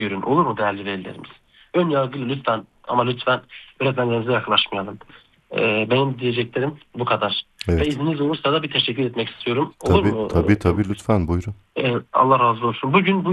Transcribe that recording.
görün. Olur mu değerli velilerimiz? Ön yargılı lütfen ama lütfen öğretmenlerimize yaklaşmayalım. Benim diyeceklerim bu kadar. Ve Evet. izniniz olursa da bir teşekkür etmek istiyorum. Olur Tabii mu? tabii tabii, lütfen buyurun. Allah razı olsun. Bugün bu